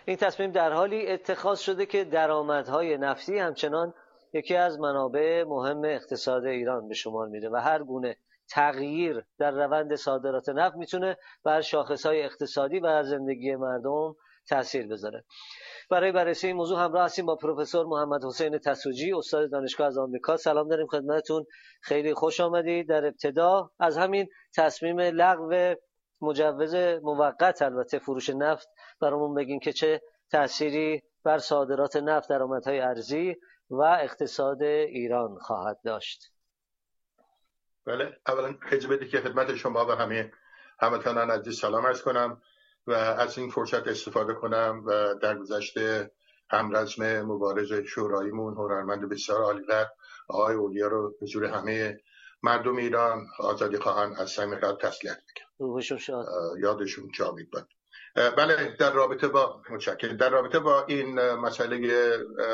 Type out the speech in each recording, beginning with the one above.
این تصمیم در حالی اتخاذ شده که درآمدهای نفتی همچنان یکی از منابع مهم اقتصاد ایران به شمار میره و هر گونه تغییر در روند صادرات نفت میتونه بر شاخصهای اقتصادی و زندگی مردم تاثیر بذاره. برای بررسی این موضوع همراه هستیم با پروفسور محمد حسین تسوجی، استاد دانشگاه از آمریکا. سلام داریم خدمتتون، خیلی خوش آمدید. در ابتدا از همین تصمیم لغو مجوز موقت البته فروش نفت برامون بگین که چه تأثیری بر صادرات نفت، درآمدهای ارزی و اقتصاد ایران خواهد داشت. بله، اولا اجازه بدید که خدمت شما و همه هموطنان عزیز سلام عرض کنم و از این فرصت استفاده کنم و در گذشته همرزم مبارز شوراییمون هنرمند بسیار عالی‌قدر آقای اولیا رو به حضور همه مردم ایران آزادی خواهان از صمیم قلب تسلیت میگم. یادشون جاوید باد. بله، در رابطه با این مسئله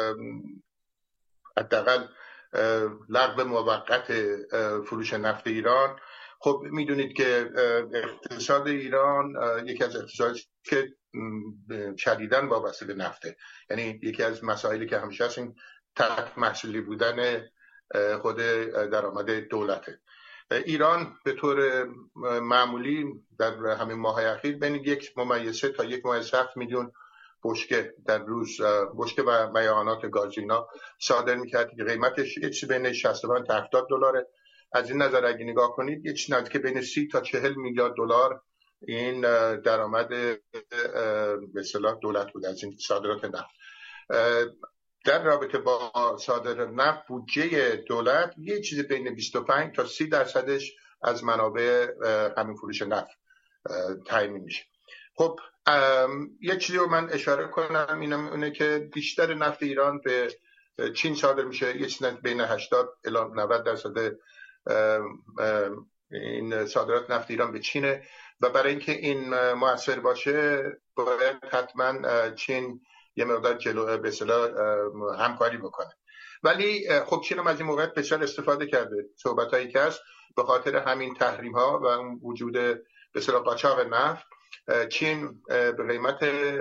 حداقل لغو موقت فروش نفت ایران، خب میدونید که اقتصاد ایران یکی از اقتصادی که شدیداً وابسته به نفته. یعنی یکی از مسائلی که همیشه هست این تحت محصولی بودن خود درآمد دولته. ایران به طور معمولی در همین ماه‌های اخیر بین 1.3 تا 1.7 میلیون بشکه در روز، بشکه و میعانات گازینا صادر میکرد که قیمتش یه چیزی بین 65 تا 70 دلاره. از این نظر اگه نگاه کنید یه چیزی نزدیک بین 30 تا 40 میلیارد دلار این درآمد به اصطلاح دولت بود از این صادرات نفت. در رابطه با صادرات نفت بودجه دولت یه چیزی بین 25 تا 30% از منابع همین فروش نفت تامین میشه. خب یه چیزی رو من اشاره کنم اینه که بیشتر نفت ایران به چین صادر میشه، یه چیزی بین 80 الی 90% این صادرات نفت ایران به چینه و برای اینکه این مؤثر باشه باید حتما چین یه مقدار جلو به اصطلاح همکاری بکنه. ولی خب چین هم از این موقعیت بسیار استفاده کرده. صحبتایی که هست به خاطر همین تحریم ها و وجود به اصطلاح قاچاق نفت، چین به قیمت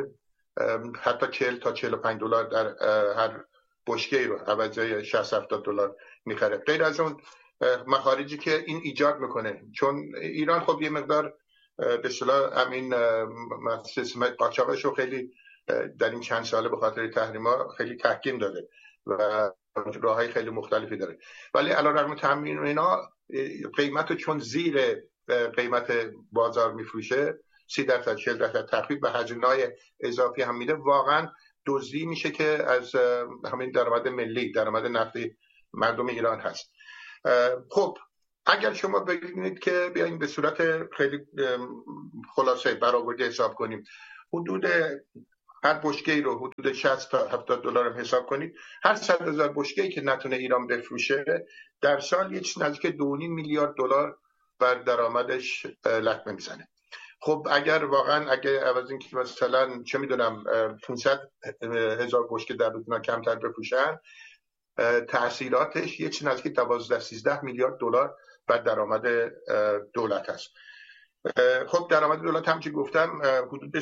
حتی 40 تا 45 دلار در هر بشکه رو عوضی 60 70 دلار میخره. غیر از اون مخارجی که این ایجاد میکنه، چون ایران خب یه مقدار به اصطلاح همین سیستم قاچاقش رو خیلی در این چند ساله به خاطر تحریم‌ها خیلی تحکیم داده و راههای خیلی مختلفی داره. ولی علیرغم تحریم اینا قیمت چون زیر قیمت بازار میفروشه 30% 40% تخفیف به هزینه‌های اضافی هم میده، واقعا دزدی میشه که از همین درآمد ملی، درآمد نفتی مردم ایران هست. خب اگر شما ببینید که بیاین به صورت خیلی خلاصه برآورده حساب کنیم، حدود هر بشکه‌ای رو حدود 60 تا 70 دلار هم حساب کنید، هر 100,000 بشکه‌ای که نتونه ایران بفروشه در سال یه چیز نزدیک 2.5 میلیارد دلار بر درآمدش لطمه میزنه. خب اگر واقعا عوض اینکه مثلا چه میدونم 500,000 بشکه در روز کمتر بفروشن، تأثیراتش یه چیز نزدیک 12-13 میلیارد دلار بر درآمد دولت هست. خب درآمد دولت هم که گفتم حدود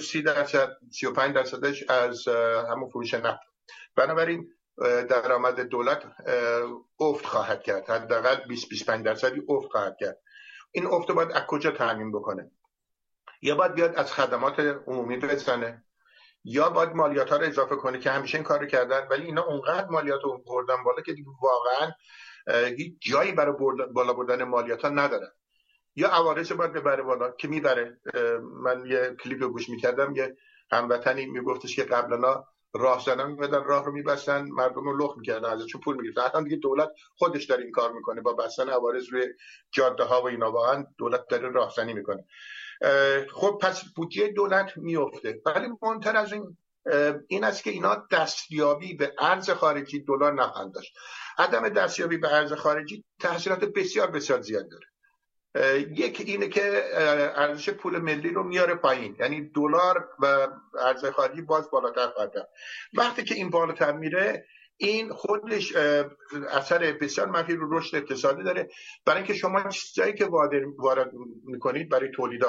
30-35% از همون فروش نفت. بنابراین درآمد دولت افت خواهد کرد، حداقل 20-25% افت خواهد کرد. این افت باید از کجا تامین بکنه؟ یا باید بیاد از خدمات عمومی بزنه، یا باید مالیات ها رو اضافه کنه که همیشه این کارو کردن ولی اینا اونقدر مالیات رو بردن بالا که دیگه واقعا هیچ جایی برای بالا بردن مالیات ها ندارن. یا عوارض باید ببره بالا که میبره. من یه کلیپ رو گوش میکردم، یه هموطنی میگفتش که قبلا راهزنان میبدن، راه رو میبستن، مردم رو لخت میکردن، ازشون پول میگرفتن. حتی دیگه دولت خودش داره این کار میکنه با بستن عوارض روی جاده ها و اینا، واقعا دولت داره راهزنی میکنه. خب پس بودجه دولت میفته. ولی مهمتر از این است که اینا دستیابی به ارز خارجی دلار نخواهند داشت. عدم دستیابی به ارز خارجی تاثیرات بسیار بسیار زیاد داره. یک اینه که ارزش پول ملی رو میاره پایین، یعنی دلار و ارز خارجی باز بالاتر خواهد رفت. وقتی که این بالاتر میره این خودش اثر بسیار منفی رو رشد اقتصادی داره، برای اینکه شما چیزایی که وارد میکنید برای تولیدات،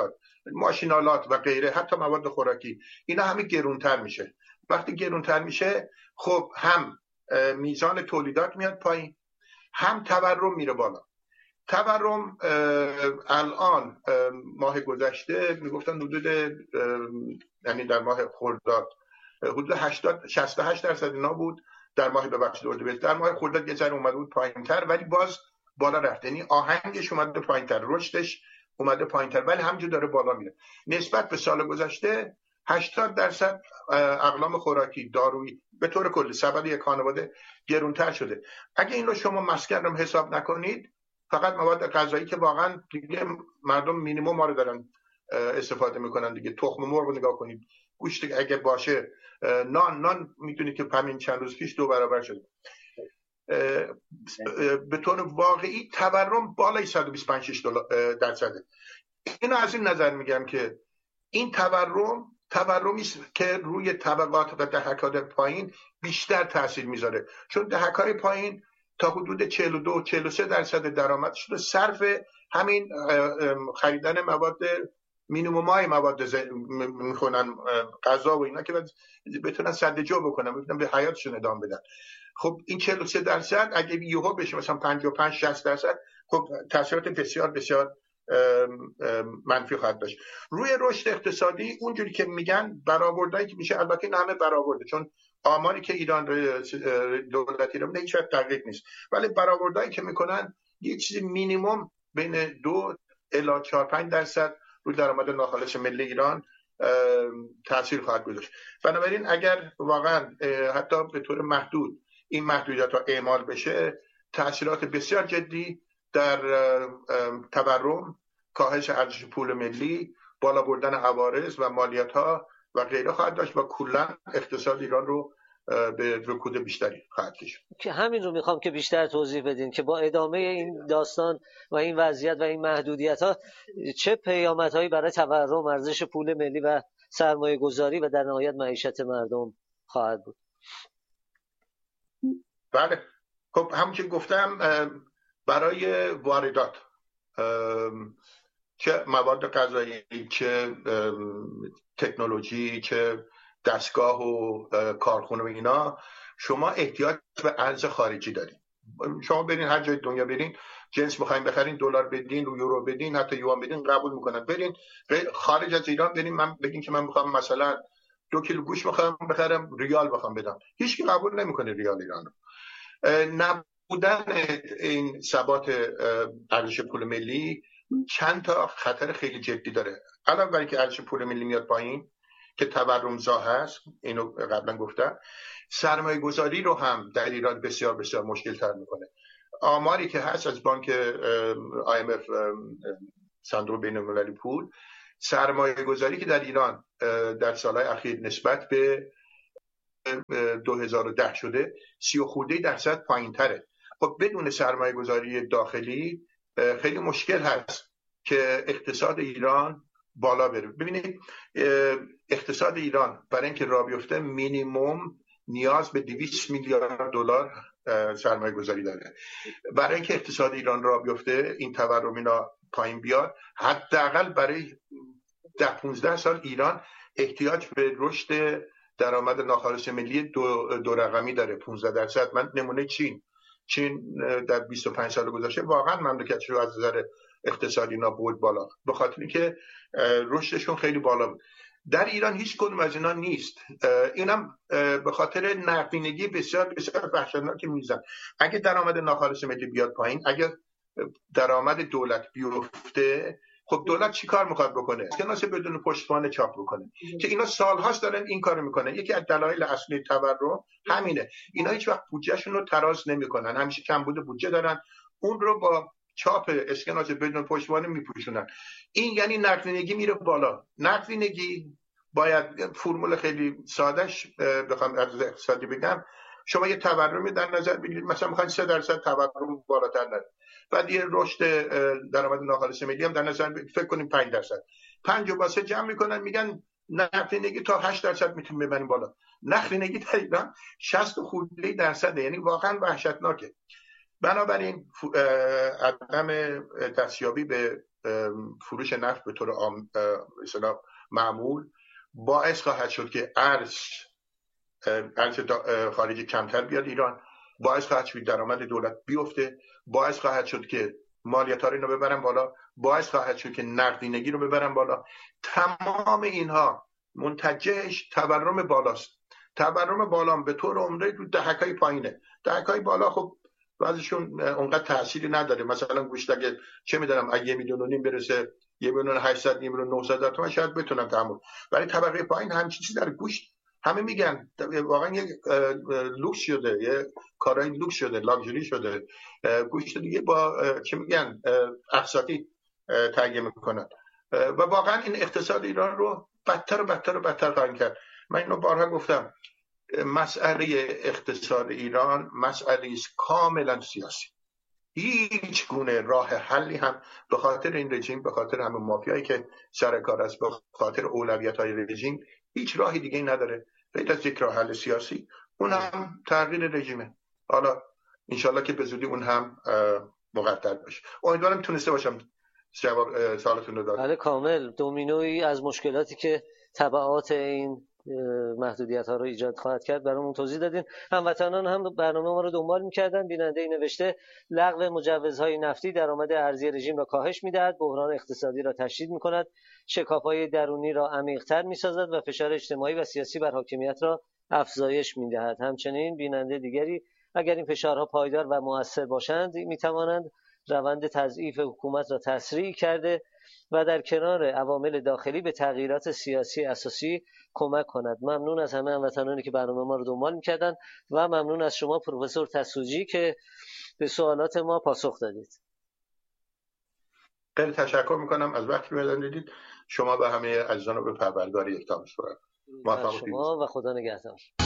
ماشینالات و غیره، حتی مواد خوراکی، اینا همه گرونتر میشه. وقتی گرونتر میشه خب هم میزان تولیدات میاد پایین، هم تورم میره بالا. تورم الان ماه گذشته میگفتن حدود یعنی در ماه خرداد حدود 68% اینا بود، در ماه اردیبهشت، در ماه خرداد یه ذره اومده بود پایین‌تر ولی باز بالا رفت، یعنی آهنگش اومده پایین‌تر، رشدش اومده پایین‌تر ولی همینجور داره بالا میره. نسبت به سال گذشته 80% اقلام خوراکی، دارویی به طور کلی سبد یک خانواده گرونتر شده. اگه این رو شما مسکن رو حساب نکنید، فقط مواد غذایی که واقعا دیگه مردم مینیمم ما رو دارن استفاده میکنن دیگه، تخم مرغ رو نگاه کنید، گوشت اگه باشه، نان میدونید که همین چند روز پیش 2 برابر شده. به طور واقعی تورم بالای 125% اینو از این نظر میگم که این تورمی که روی طبقات و دهکات پایین بیشتر تاثیر میذاره، چون دهکای پایین تا حدود 42-43% درآمدش رو صرف همین خریدن مواد مینیمومای مواد میکنن، غذا و اینا که بتونن سدجو بکنن، بتونن به حیاتشون ادامه بدن. خب این 43% اگه یهو بشه مثلا 55-60%، خب تاثیرات بسیار بسیار منفی خواهد داشت روی رشد اقتصادی. اونجوری که میگن برآوردایی که میشه، البته این همه برآورده، چون آماری که ایران دولتی رو میده هیچ وقت دقیق نیست، ولی برآوردایی که میکنن یه چیزی مینیمم بین 2 الی 4-5% روی درآمد ناخالص ملی ایران تاثیر خواهد گذاشت. بنابراین اگر واقعا حتی به طور محدود این محدودیت ها اعمال بشه، تاثیرات بسیار جدی در تورم، کاهش ارزش پول ملی، بالا بردن عوارض و مالیات ها و غیره خواهد داشت و کلا اقتصاد ایران رو به رکود بیشتری خواهد کشید. که همین رو میخوام که بیشتر توضیح بدین که با ادامه این داستان و این وضعیت و این محدودیت ها چه پیامدهایی برای تورم، ارزش پول ملی و سرمایه گذاری و در نهایت معیشت مردم خواهد بود. بله، خب همون که گفتم، برای واردات، چه مواد غذایی، چه تکنولوژی، چه دستگاه و کارخونه و اینا، شما احتیاج به ارز خارجی دارین. شما برین هر جای دنیا برین، جنس میخواین بخرین، دلار بدین، یورو بدین، حتی یوان بدین، قبول میکنن. برین خارج از ایران برین، من بگین که من میخوام مثلا 2 کیلو گوشت میخوام بخرم، ریال بخوام بدم، هیچ کی قبول نمیکنه ریال ایران رو. نبودن این ثبات ارزش پول ملی چند تا خطر خیلی جدی داره. علاوه بر اینکه ارزش پول ملی میاد پایین که تورمزا هست، اینو قبلا گفتم، سرمایه گذاری رو هم در ایران بسیار بسیار مشکل تر میکنه. آماری که هست از بانک IMF، صندوق بین‌المللی پول، سرمایه گذاری که در ایران در سالهای اخیر نسبت به 2010 شده 30% پایین تره. خب بدون سرمایه گذاری داخلی خیلی مشکل هست که اقتصاد ایران بالا بره. ببینید اقتصاد ایران برای اینکه راه بیفته مینیمم نیاز به 200 میلیارد دلار سرمایه گذاری داره. برای اینکه اقتصاد ایران راه بیفته، این تورم اینا پایین بیاد، حداقل برای 10-15 سال ایران احتیاج به رشد درآمد ناخالص ملی دو رقمی داره، 15%. من نمونه چین در 25 سال گذشته واقعا مملکتش رو از نظر اقتصادی برد بالا، به خاطر اینکه رشدشون خیلی بالا بود. در ایران هیچ کدوم از اینا نیست. اینم به خاطر نقدینگی بسیار بسیار وحشتناکی میزن. اگه درآمد ناخالص ملی بیاد پایین، اگه درآمد دولت بیفته، خب دولت چی کار میخواد بکنه؟ اسکناس بدون پشتوانه چاپ بکنه، که اینا سالهاست دارن این کارو میکنن. یکی از دلایل اصلی تورم همینه. اینا هیچ وقت بودجهشون رو تراز نمیکنن، همیشه کمبود بودجه دارن، اون رو با چاپ اسکناس بدون پشتوانه میپوشونن. این یعنی نقدینگی میره بالا. نقدینگی باید فرمول خیلی سادهش بخوام از اقتصادی بگم، شما یه تورمی در نظر بگیرید، مثلا میخواین 3% تورم بالاتر نره، بعد یه رشد درآمد ناخالص ملی هم در نظر فکر کنیم 5%، 5 با 3 جمع میکنن، میگن نقدینگی تا 8% میتونیم ببریم بالا. نقدینگی در ایران 60% یعنی واقعا وحشتناکه. بنابراین عدم دستیابی به فروش نفت به طور مثلا معمول باعث خواهد شد که ارز خارجی کمتر بیاد ایران، باعث خواهد شد درآمد دولت بیفته، باعث خواهد شد که مالیات ها رو ببرن بالا، باعث خواهد شد که نقدینگی رو ببرن بالا. تمام اینها منتجش تورم بالاست. تورم بالا به طور عمده تو دهک‌های پایینه. دهک‌های بالا خب بعضیشون اونقدر تأثیری نداره. مثلا گوشت اگه چه میدونم اگه 1.5 میلیون برسه 1.8 میلیون 1.9 تومان شاید بتونن تحمل، ولی طبقه پایین همین چیزی در گوشت همه میگن واقعا یه لوکس شده، یه کارای لوکس شده، لاکچری شده. گوشت دیگه با چه میگن اقساطی تهیه میکنن و واقعا این اقتصاد ایران رو بدتر و بدتر و بدتر خواهد کرد. من اینو بارها گفتم، مسئله اقتصاد ایران مسئله است کاملا سیاسی. هیچ گونه راه حلی هم به خاطر این رژیم، به خاطر همه مافیایی که سر کار است، به خاطر اولویت‌های رژیم هیچ راهی دیگه نداره غیر از یک راه حل سیاسی، اون هم تغییر رژیمه. حالا انشالله که به زودی اون هم مقدر بشه. امیدوارم تونسته باشم جواب سوالتون رو دادم. بله کامل. دومینویی از مشکلاتی که تبعات این محدودیت ها رو ایجاد خواهد کرد برامون توضیح دادین. هموطنان هم برنامه ما رو دنبال می‌کردن. بیننده این نوشته لغو مجوزهای نفتی درآمد ارزی رژیم را کاهش می‌دهد، بحران اقتصادی را تشدید می‌کند، شکاف‌های درونی را عمیق‌تر می‌سازد و فشار اجتماعی و سیاسی بر حاکمیت را افزایش می‌دهد. همچنین بیننده دیگری اگر این فشارها پایدار و مؤثر باشند می‌توانند روند تضعیف حکومت را تسریع کرده و در کنار عوامل داخلی به تغییرات سیاسی اساسی کمک کند. ممنون از همه هموطنانی که برنامه ما رو دنبال می‌کردن و ممنون از شما پروفسور تسوجی که به سوالات ما پاسخ دادید. خیلی تشکر میکنم از وقتی که دیدید. شما و همه عزیزان رو به پروردگار یکتا می‌سپارم. موفق شما و خدا نگهدار.